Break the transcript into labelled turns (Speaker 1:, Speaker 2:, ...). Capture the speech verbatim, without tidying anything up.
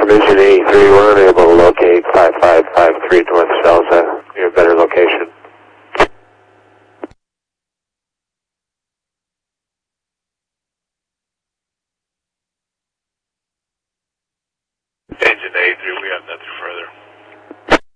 Speaker 1: Engine eighty-three, we're unable to locate five five five three North Salsa, your better location.
Speaker 2: Engine eighty-three, we have nothing further.